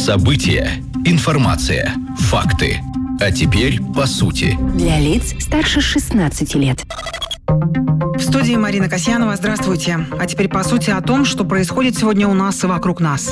События, информация, факты. А теперь по сути. Для лиц старше 16 лет. В студии Марина Касьянова. Здравствуйте. А теперь по сути о том, что происходит сегодня у нас и вокруг нас.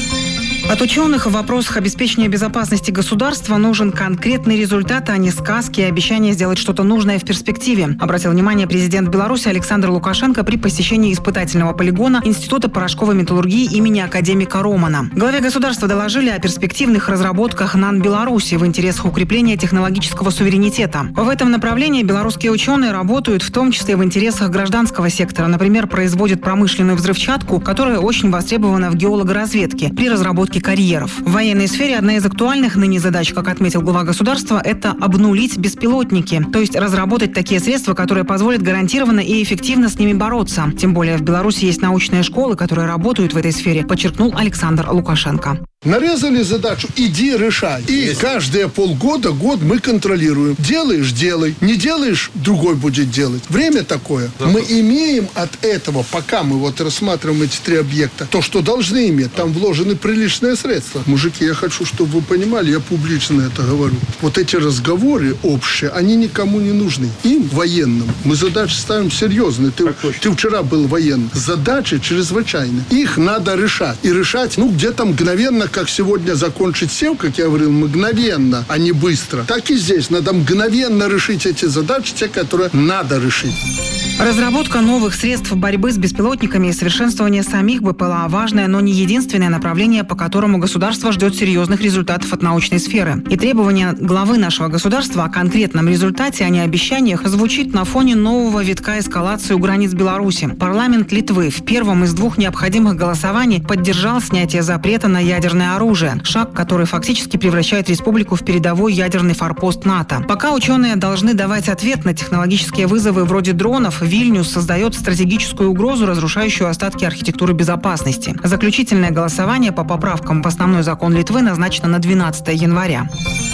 От ученых в вопросах обеспечения безопасности государства нужен конкретный результат, а не сказки и обещания сделать что-то нужное в перспективе, обратил внимание президент Беларуси Александр Лукашенко при посещении испытательного полигона Института порошковой металлургии имени академика Романа. Главе государства доложили о перспективных разработках НАН Беларуси в интересах укрепления технологического суверенитета. В этом направлении белорусские ученые работают в том числе в интересах гражданского сектора. Например, производят промышленную взрывчатку, которая очень востребована в геологоразведке при разработке карьеров. В военной сфере одна из актуальных ныне задач, как отметил глава государства, это обнулить беспилотники, то есть разработать такие средства, которые позволят гарантированно и эффективно с ними бороться. Тем более в Беларуси есть научные школы, которые работают в этой сфере, подчеркнул Александр Лукашенко. Нарезали задачу, иди решай. И каждые полгода, год мы контролируем. Делаешь – делай. Не делаешь – другой будет делать. Время такое. Да. Мы имеем от этого, пока мы вот рассматриваем эти три объекта, то, что должны иметь. Там вложены приличные средства. Мужики, я хочу, чтобы вы понимали, я публично это говорю. Вот эти разговоры общие, они никому не нужны. Им, военным, мы задачи ставим серьезные. Ты вчера был военным. Задачи чрезвычайные. Их надо решать. И решать, где-то мгновенно, как сегодня закончить СЕВ, как я говорил, мгновенно, а не быстро. Так и здесь. Надо мгновенно решить эти задачи, те, которые надо решить. Разработка новых средств борьбы с беспилотниками и совершенствование самих БПЛА – важное, но не единственное направление, по которому государство ждет серьезных результатов от научной сферы. И требование главы нашего государства о конкретном результате, а не обещаниях, звучит на фоне нового витка эскалации у границ Беларуси. Парламент Литвы в первом из двух необходимых голосований поддержал снятие запрета на ядерное оружие. Шаг, который фактически превращает республику в передовой ядерный форпост НАТО. Пока ученые должны давать ответ на технологические вызовы вроде дронов, Вильнюс создает стратегическую угрозу, разрушающую остатки архитектуры безопасности. Заключительное голосование по поправкам в основной закон Литвы назначено на 12 января.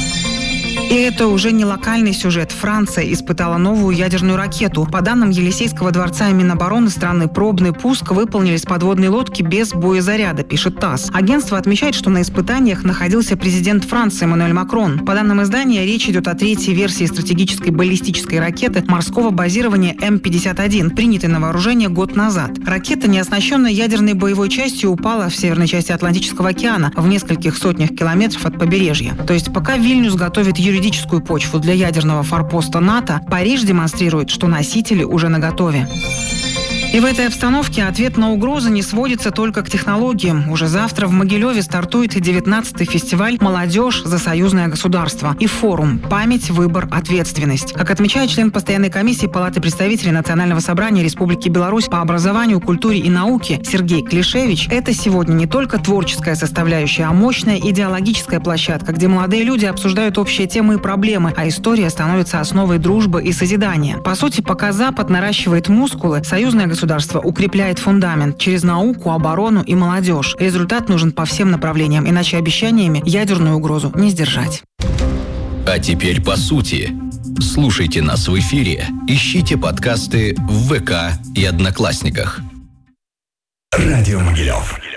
И это уже не локальный сюжет. Франция испытала новую ядерную ракету. По данным Елисейского дворца и Минобороны страны, пробный пуск выполнили с подводной лодки без боезаряда, пишет ТАСС. Агентство отмечает, что на испытаниях находился президент Франции Эммануэль Макрон. По данным издания, речь идет о третьей версии стратегической баллистической ракеты морского базирования М-51, принятой на вооружение год назад. Ракета, не оснащенная ядерной боевой частью, упала в северной части Атлантического океана, в нескольких сотнях километров от побережья. То есть пока Вильнюс готовит юридическую почву для ядерного форпоста НАТО, Париж демонстрирует, что носители уже наготове. И в этой обстановке ответ на угрозы не сводится только к технологиям. Уже завтра в Могилеве стартует 19-й фестиваль «Молодежь за союзное государство» и форум «Память, выбор, ответственность». Как отмечает член постоянной комиссии Палаты представителей Национального собрания Республики Беларусь по образованию, культуре и науке Сергей Клишевич, это сегодня не только творческая составляющая, а мощная идеологическая площадка, где молодые люди обсуждают общие темы и проблемы, а история становится основой дружбы и созидания. По сути, пока Запад наращивает мускулы, союзное государство укрепляет фундамент через науку, оборону и молодежь. Результат нужен по всем направлениям, иначе обещаниями ядерную угрозу не сдержать. А теперь по сути. Слушайте нас в эфире, ищите подкасты в ВК и Одноклассниках. Радио Могилев.